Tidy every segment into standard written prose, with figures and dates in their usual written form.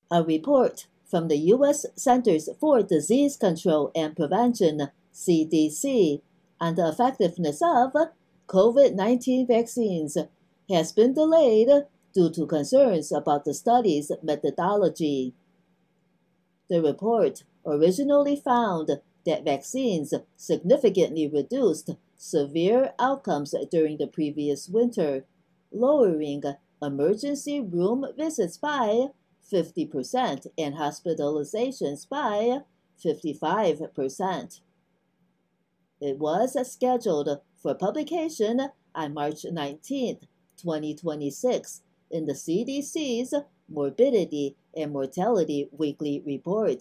A report from the U.S. Centers for Disease Control and Prevention (CDC) on the effectiveness of COVID-19 vaccines has been delayed due to concerns about the study's methodology. The report originally found that vaccines significantly reduced severe outcomes during the previous winter, lowering emergency room visits by 50% and hospitalizations by 55%. It was scheduled for publication on March 19, 2026, in the CDC's Morbidity and Mortality Weekly Report,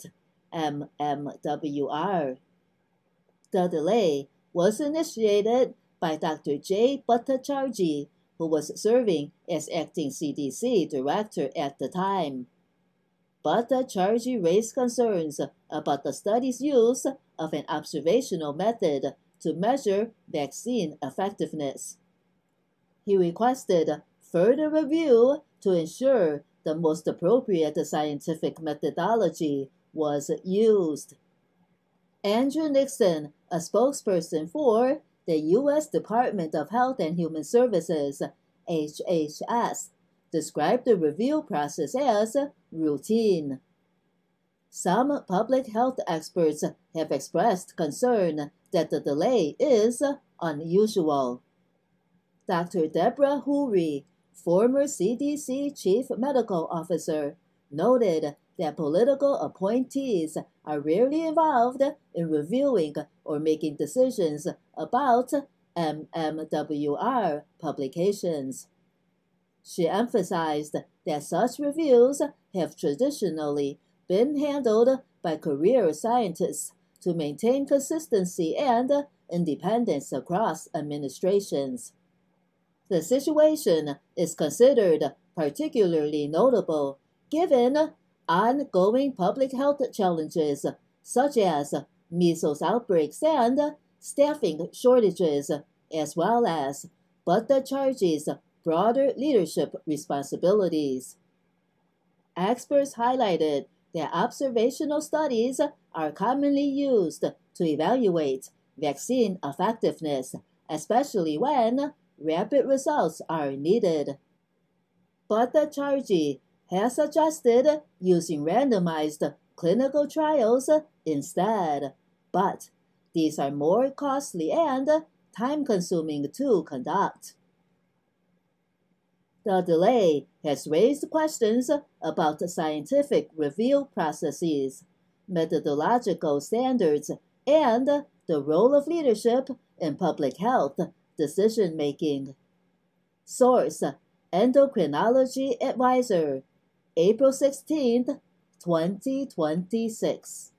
MMWR. The delay was initiated by Dr. Jay Bhattacharjee, who was serving as acting CDC director at the time. Bhattacharjee raised concerns about the study's use of an observational method to measure vaccine effectiveness. He requested further review to ensure the most appropriate scientific methodology was used. Andrew Nixon, a spokesperson for the U.S. Department of Health and Human Services, HHS, described the review process as routine. Some public health experts have expressed concern that the delay is unusual. Dr. Deborah Hoory, former CDC Chief Medical Officer, noted that political appointees are rarely involved in reviewing or making decisions about MMWR publications. She emphasized that such reviews have traditionally been handled by career scientists to maintain consistency and independence across administrations. The situation is considered particularly notable given ongoing public health challenges such as measles outbreaks and staffing shortages, as well as Bhattacharjee's broader leadership responsibilities. Experts highlighted that observational studies are commonly used to evaluate vaccine effectiveness, especially when rapid results are needed. Bhattacharjee has suggested using randomized clinical trials instead, but these are more costly and time-consuming to conduct. The delay has raised questions about scientific review processes, methodological standards, and the role of leadership in public health decision-making. Source: Endocrinology Advisor, April 16, 2026.